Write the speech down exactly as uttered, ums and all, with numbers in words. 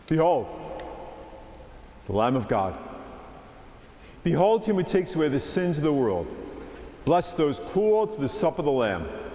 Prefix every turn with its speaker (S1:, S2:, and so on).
S1: Behold, the Lamb of God. Behold him who takes away the sins of the world. Bless those called to the supper of the Lamb.